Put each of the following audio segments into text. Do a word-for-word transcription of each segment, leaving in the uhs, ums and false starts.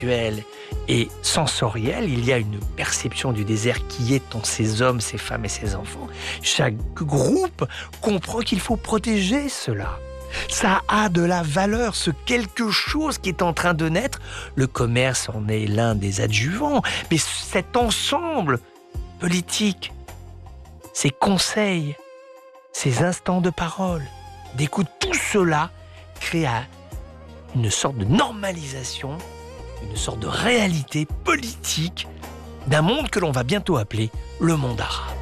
visuelle et sensorielle, il y a une perception du désert qui est en ces hommes, ces femmes et ces enfants. Chaque groupe comprend qu'il faut protéger cela. Ça a de la valeur, ce quelque chose qui est en train de naître. Le commerce en est l'un des adjuvants, mais cet ensemble politique, ces conseils, ces instants de parole, d'écoute, tout cela crée une sorte de normalisation, une sorte de réalité politique d'un monde que l'on va bientôt appeler le monde arabe.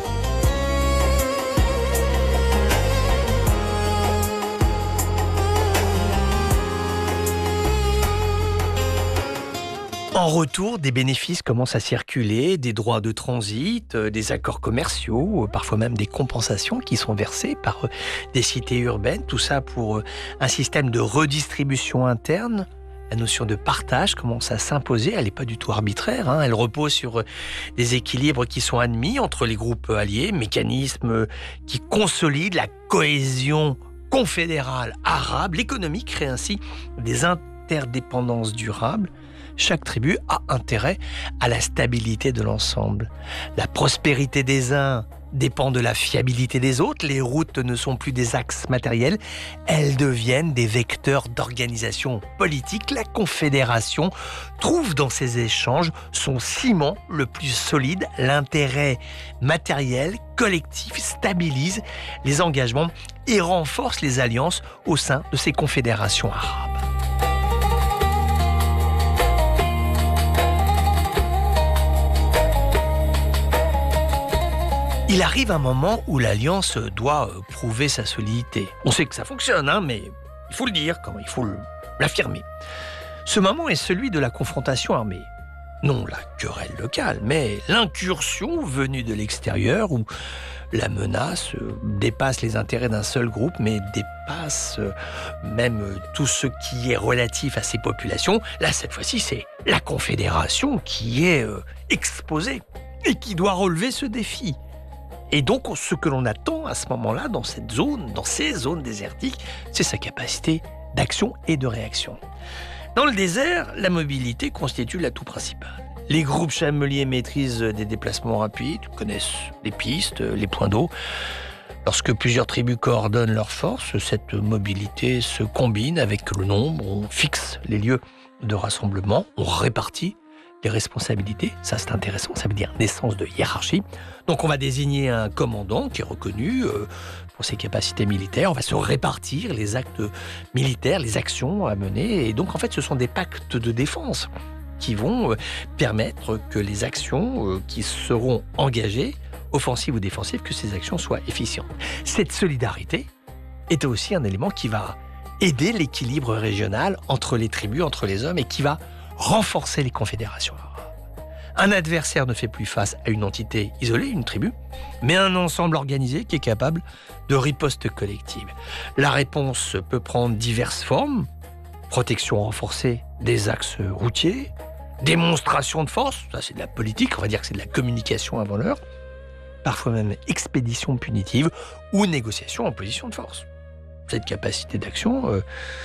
En retour, des bénéfices commencent à circuler, des droits de transit, des accords commerciaux, parfois même des compensations qui sont versées par des cités urbaines. Tout ça pour un système de redistribution interne. La notion de partage commence à s'imposer, elle n'est pas du tout arbitraire, hein. Elle repose sur des équilibres qui sont admis entre les groupes alliés, mécanismes qui consolident la cohésion confédérale arabe. L'économie crée ainsi des interdépendances durables. Chaque tribu a intérêt à la stabilité de l'ensemble. La prospérité des uns dépend de la fiabilité des autres. Les routes ne sont plus des axes matériels, elles deviennent des vecteurs d'organisation politique. La Confédération trouve dans ces échanges son ciment le plus solide. L'intérêt matériel collectif stabilise les engagements et renforce les alliances au sein de ces confédérations arabes. Il arrive un moment où l'alliance doit prouver sa solidité. On sait que ça fonctionne, hein, mais il faut le dire, quand il faut l'affirmer. Ce moment est celui de la confrontation armée. Non la querelle locale, mais l'incursion venue de l'extérieur où la menace dépasse les intérêts d'un seul groupe, mais dépasse même tout ce qui est relatif à ces populations. Là, cette fois-ci, c'est la Confédération qui est exposée et qui doit relever ce défi. Et donc, ce que l'on attend à ce moment-là, dans cette zone, dans ces zones désertiques, c'est sa capacité d'action et de réaction. Dans le désert, la mobilité constitue l'atout principal. Les groupes chameliers maîtrisent des déplacements rapides, connaissent les pistes, les points d'eau. Lorsque plusieurs tribus coordonnent leurs forces, cette mobilité se combine avec le nombre, on fixe les lieux de rassemblement, on répartit les responsabilités, ça c'est intéressant, ça veut dire naissance de hiérarchie. Donc on va désigner un commandant qui est reconnu euh, pour ses capacités militaires, on va se répartir les actes militaires, les actions à mener, et donc en fait ce sont des pactes de défense qui vont euh, permettre que les actions euh, qui seront engagées, offensives ou défensives, que ces actions soient efficientes. Cette solidarité est aussi un élément qui va aider l'équilibre régional entre les tribus, entre les hommes, et qui va renforcer les confédérations arabes. Un adversaire ne fait plus face à une entité isolée, une tribu, mais un ensemble organisé qui est capable de riposte collective. La réponse peut prendre diverses formes: protection renforcée des axes routiers, démonstration de force, ça c'est de la politique, on va dire que c'est de la communication avant l'heure, parfois même expédition punitive ou négociation en position de force. Cette capacité d'action euh,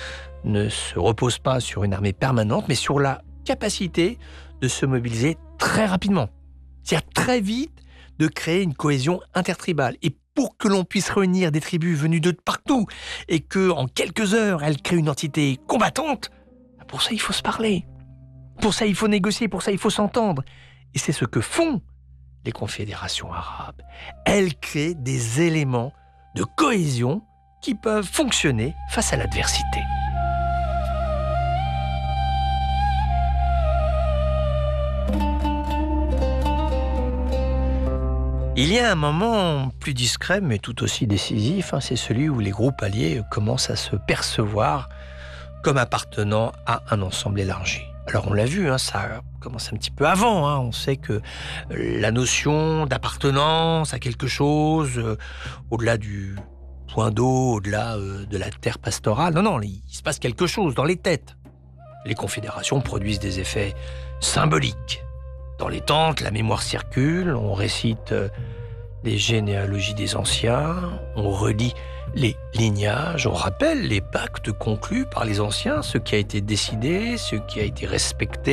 ne se repose pas sur une armée permanente, mais sur la capacité de se mobiliser très rapidement. C'est-à-dire très vite de créer une cohésion intertribale. Et pour que l'on puisse réunir des tribus venues de partout et que en quelques heures, elles créent une entité combattante, pour ça, il faut se parler. Pour ça, il faut négocier. Pour ça, il faut s'entendre. Et c'est ce que font les confédérations arabes. Elles créent des éléments de cohésion qui peuvent fonctionner face à l'adversité. Il y a un moment plus discret, mais tout aussi décisif, hein, c'est celui où les groupes alliés commencent à se percevoir comme appartenant à un ensemble élargi. Alors on l'a vu, hein, ça commence un petit peu avant. Hein, on sait que la notion d'appartenance à quelque chose, euh, au-delà du point d'eau, au-delà euh, de la terre pastorale, non, non, il se passe quelque chose dans les têtes. Les confédérations produisent des effets symboliques. Dans les tentes, la mémoire circule, on récite les généalogies des anciens, on relie les lignages, on rappelle les pactes conclus par les anciens, ce qui a été décidé, ce qui a été respecté.